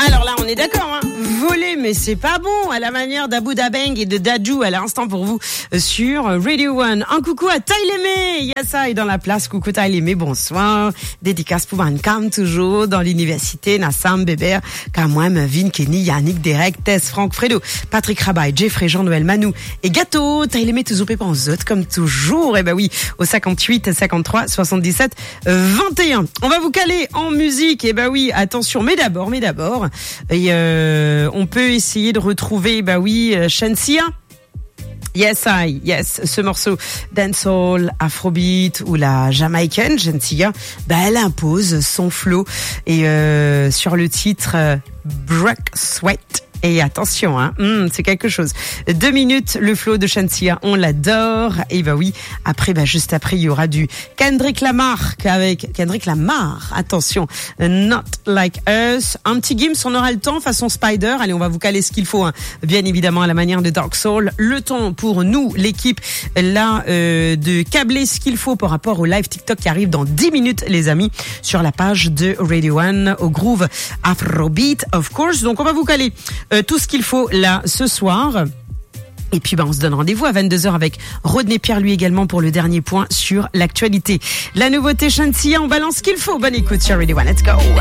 Alors là, on est d'accord, hein. Voler, mais c'est pas bon, à la manière d'Abu Dabeng et de Dadju à l'instant pour vous sur Radio One. Un coucou à Tailemé, Yassa est dans la place. Coucou Tailemé, bonsoir. Dédicace pour Mancam, toujours dans l'université. Nassam, Bébert, Kamouem, Vin, Kenny, Yannick, Derek, Tess, Franck, Fredo, Patrick Rabaille, Jeffrey, Jean-Noël, Manu et Gâteau. Tailemé, toujours pépé en zot, comme toujours. Eh ben oui, au 58, 53, 77, 21. On va vous caler en musique. Eh ben oui, attention, mais d'abord, et on peut essayer de retrouver, Shensia. Yes, ce morceau dancehall, afrobeat ou la jamaïcaine, Shensia, elle impose son flow et sur le titre Break Sweat. Et attention, c'est quelque chose. 2 minutes, le flow de Shensia, on l'adore. Et oui, après, juste après, il y aura du Kendrick Lamar avec Kendrick Lamar. Attention, Not Like Us. Un petit Gims, on aura le temps, façon Spider. Allez, on va vous caler ce qu'il faut, bien évidemment, à la manière de Dark Soul. Le temps pour nous, l'équipe, là, de câbler ce qu'il faut par rapport au live TikTok qui arrive dans 10 minutes, les amis, sur la page de Radio One, au groove Afrobeat, of course. Donc, on va vous caler tout ce qu'il faut là ce soir. Et puis on se donne rendez-vous à 22h avec Rodney Pierre, lui également, pour le dernier point sur l'actualité. La nouveauté Shensia, on balance ce qu'il faut. Bonne écoute sur Radio One, let's go.